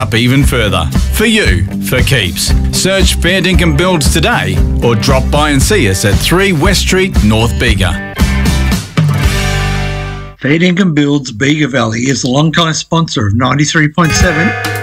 up even further. For you, for keeps. Search Fair Dinkum Builds today or drop by and see us at 3 West Street, North Bega. Fair Dinkum Builds Bega Valley is a long-time sponsor of 93.7